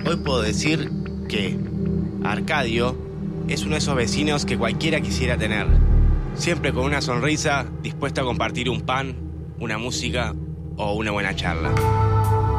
hoy puedo decir que Arcadio es uno de esos vecinos que cualquiera quisiera tener. Siempre con una sonrisa, dispuesto a compartir un pan, una música o una buena charla.